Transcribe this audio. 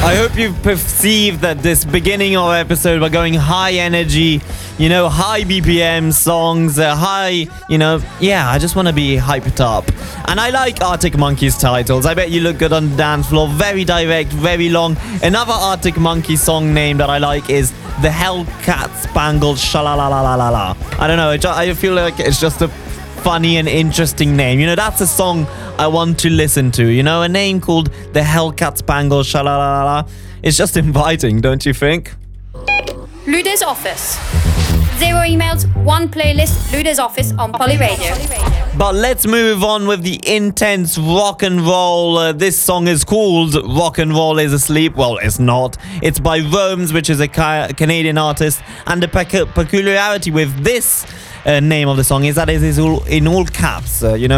I hope you've perceived that this beginning of episode we're going high energy, high BPM songs, high, I just want to be hyped up. And I like Arctic Monkeys titles. I bet you look good on the dance floor. Very direct, very long. Another Arctic Monkey song name that I like is The Hellcat Spangled Sha-la-la-la-la-la. I don't know, I feel like it's just a funny and interesting name. That's a song I want to listen to. A name called The Hellcat Spangled Sha-la-la-la-la. It's just inviting, don't you think? Lude's Office. 0 emails, 1 playlist, Lude's Office on Poly Radio. But let's move on with the intense rock and roll. This song is called Rock and Roll is Asleep. Well, it's not. It's by Rome's, which is a Canadian artist. And the peculiarity with this name of the song is that it is in all caps.